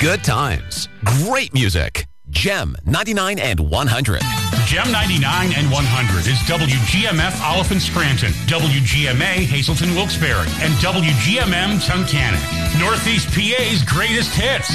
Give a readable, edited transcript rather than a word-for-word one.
Good times. Great music. Gem 99 and 100. Gem 99 and 100 is WGMF Oliphant Scranton, WGMA Hazelton Wilkes-Barre, and WGMM Tunkhannock. Northeast PA's greatest hits.